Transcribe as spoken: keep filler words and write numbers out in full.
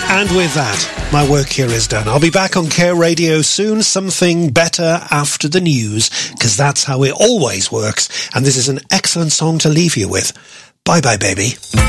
And with that, my work here is done. I'll be back on Care Radio soon, something better after the news, because that's how it always works. And this is an excellent song to leave you with. Bye-bye, baby.